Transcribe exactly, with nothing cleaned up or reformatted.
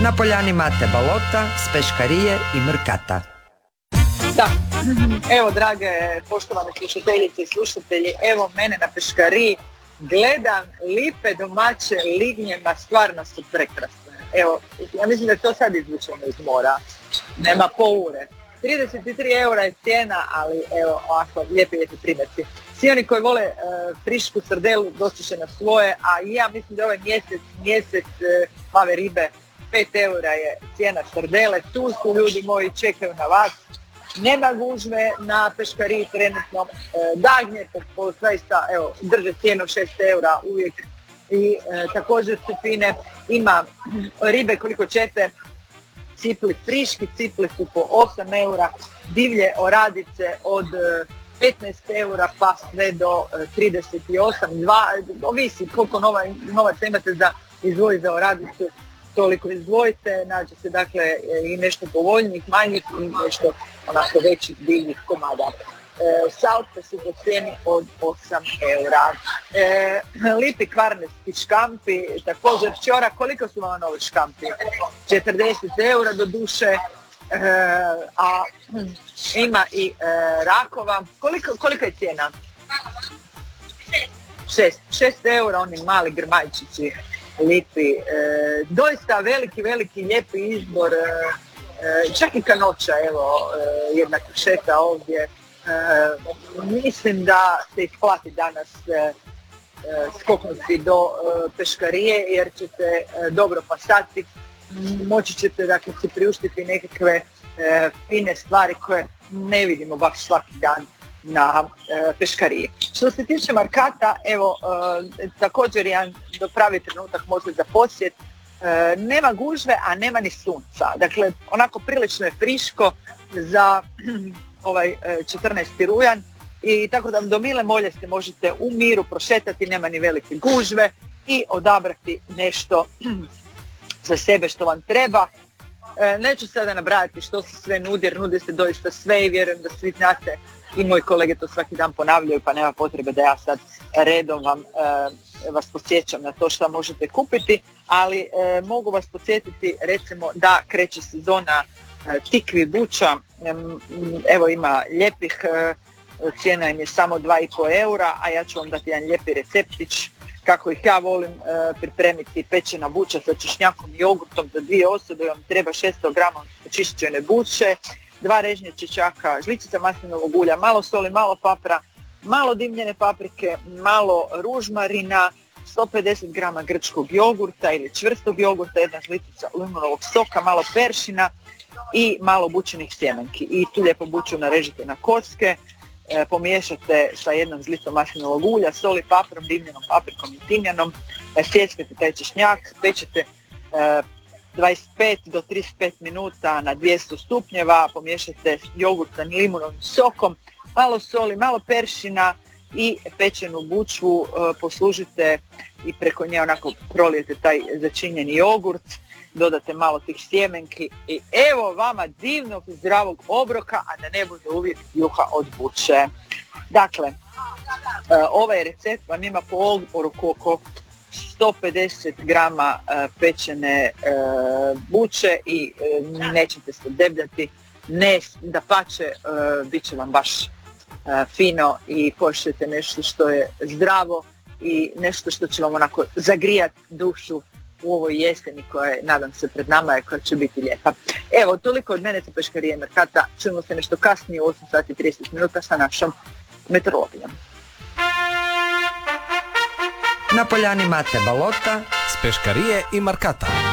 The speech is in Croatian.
Na poljani Mate Balota s peškarije i Mrkata. Da, evo drage poštovane slušateljice i slušatelji, evo mene na peškariji, gledam lipe domaće lignje, ma stvarno su prekrasne. Evo, ja mislim da to sad izvučemo iz mora, nema po ure. trideset tri eura je cijena, ali evo ovako, lijepi lijepi primjerci. Svi oni koji vole e, frišku srdelu doći će na svoje, a ja mislim da ovaj mjesec, mjesec e, plave ribe, pet eura je cijena srdele, tu su ljudi moji, čekaju na vas. Nema gužve na peškariji trenutno, e, dagnje po, po zaista, evo, drže cijenu šest eura uvijek i e, također supine, ima ribe koliko ćete, cipli friški, cipli su po osam eura, divlje oradice od petnaest eura pa sve do trideset osam, dva, ovisi koliko nova, novaca imate za izvoj za oradicu, toliko izvojite, nađe se dakle i nešto povoljnijih, manjih i nešto onako većih divnih komada. E, salce su po cijeni od osam eura. E, lipi kvarnerski škampi, također čora, koliko su vam ovi škampi? četrdeset eura do duše, e, a ima i e, rakova. Koliko, kolika je cijena? šest eura, oni mali grmajčići lipi. E, doista veliki, veliki, lijepi izbor. E, e, čak i kanoća, evo, e, jedna kušeta ovdje. E, mislim da se isplati danas e, e, skoknuti do e, peškarije jer ćete e, dobro pasati, moći ćete dakle si priuštiti nekakve e, fine stvari koje ne vidimo baš svaki dan na e, peškariji. Što se tiče Markata, evo e, također jedan dopravi trenutak možda za posjet. E, nema gužve, a nema ni sunca. Dakle, onako prilično je friško za ovaj četrnaesti rujan i tako da do mile molje se možete u miru prošetati, nema ni velike gužve i odabrati nešto za sebe što vam treba. E, neću sada nabrajati što se sve nudi jer nudi se doista sve i vjerujem da svi znate i moji kolege to svaki dan ponavljaju pa nema potrebe da ja sad redom vam e, vas podsjećam na to što možete kupiti, ali e, mogu vas podsjetiti recimo da kreće sezona tikvi buča, evo ima lijepih, cijena im je samo dva i pol eura, a ja ću vam dati jedan lijepi receptić kako ih ja volim pripremiti. Pečena buča sa češnjakom i jogurtom za dvije osobe, vam treba šesto grama očišćene buče, dva režnje čećaka, žličica maslinovog ulja, malo soli, malo papra, malo dimljene paprike, malo ružmarina, sto pedeset grama grčkog jogurta ili čvrstog jogurta, jedna žličica limunovog soka, malo peršina i malo bučenih sjemenki. I tu lijepo buču narežite na kocke, e, pomiješate sa jednom žlicom maslinovog ulja, soli, paprom, dimljenom paprikom i timljanom, e, sječkate taj češnjak, pečete e, dvadeset pet do trideset pet minuta na dvjesto stupnjeva, pomiješate jogurt sa limunovim sokom, malo soli, malo peršina i pečenu buču e, poslužite i preko nje onako prolijete taj začinjeni jogurt, dodate malo tih sjemenki i evo vama divnog zdravog obroka, a da ne bude uvijek juha od buče. Dakle, e, ovaj recept vam ima po obroku oko sto pedeset grama e, pečene e, buče i e, nećete se debljati, ne, dapače, e, bit će vam baš e, fino i pošljete nešto što je zdravo i nešto što će vam onako zagrijati dušu u ovoj jeseni koja je, nadam se, pred nama i koja će biti lijepa. Evo, toliko od mene sa peškarije Mrkata. Čujemo se nešto kasnije u osam sati i trideset minuta sa našom meteorologijom. Na poljani Mate Balota s peškarije i Mrkata.